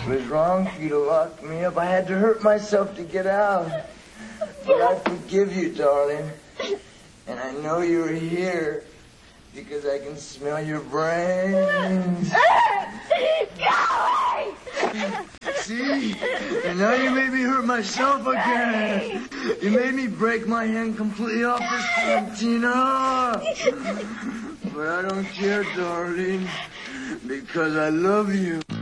It was wrong for you to lock me up. I had to hurt myself to get out. But I forgive you, darling. And I know you're here because I can smell your brains. See? And now you made me hurt myself again. You made me break my hand completely off this cantina. But I don't care, darling, because I love you.